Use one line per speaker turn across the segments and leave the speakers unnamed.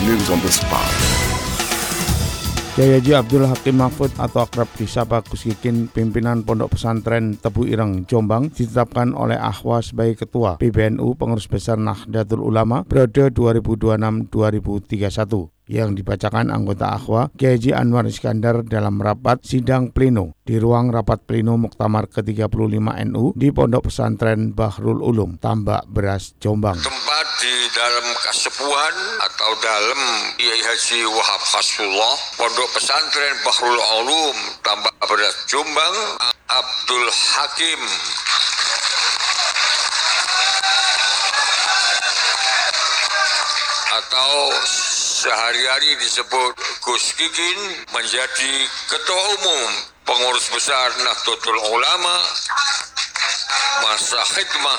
News on the spot.
Kiai Haji Abdul Hakim Mahfud atau akrab disapa Gus Kikin, pimpinan Pondok Pesantren Tebu Ireng, Jombang, ditetapkan oleh Akhwa sebagai Ketua PBNU Pengurus Besar Nahdlatul Ulama periode 2026-2031. Yang dibacakan anggota Akhwa, Kiai Haji Anwar Iskandar dalam rapat sidang pleno di ruang rapat pleno Muktamar ke-35 NU di Pondok Pesantren Bahrul Ulum, Tambak Beras, Jombang.
Tempat di dalam kasepuhan atau dalam Kiai Haji Wahab Hasbullah, Pondok Pesantren Bahrul Ulum, Tambak Beras, Jombang, Abdul Hakim atau sehari-hari disebut Gus Kikin menjadi Ketua Umum Pengurus Besar Nahdlatul Ulama masa khidmah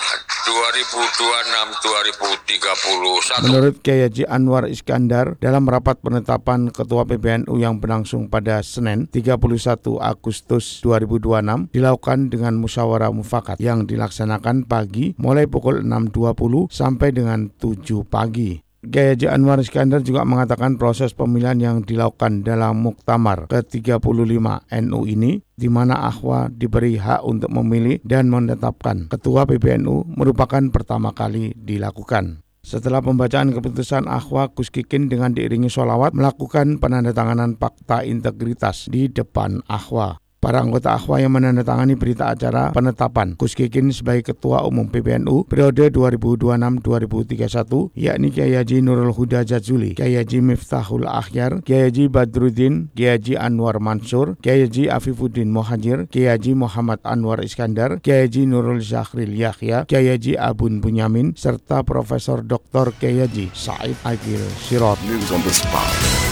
2026-2031.
Menurut Kiai Haji Anwar Iskandar, dalam rapat penetapan Ketua PBNU yang berlangsung pada Senin 31 Agustus 2026 dilakukan dengan musyawarah mufakat yang dilaksanakan pagi mulai pukul 6.20 sampai dengan 7 pagi. Kiai Haji Anwar Iskandar juga mengatakan proses pemilihan yang dilakukan dalam Muktamar ke-35 NU ini, di mana Akhwa diberi hak untuk memilih dan menetapkan Ketua PBNU, merupakan pertama kali dilakukan. Setelah pembacaan keputusan Akhwa, Gus Kikin dengan diiringi sholawat melakukan penandatanganan fakta integritas di depan Akhwa. Para anggota Akhwa yang menandatangani berita acara penetapan Gus Kikin sebagai Ketua Umum PBNU periode 2026-2031, yakni Kiai Haji Nurul Huda Jazuli, Kiai Haji Miftahul Akhyar, Kiai Haji Badruddin, Kiai Haji Anwar Mansur, Kiai Haji Afifuddin Mohajir, Kiai Haji Muhammad Anwar Iskandar, Kiai Haji Nurul Zakhril Yahya, Kiai Haji Abun Bunyamin, serta Profesor Dr. Kiai Haji Said Agil Sirot.
News on the spot.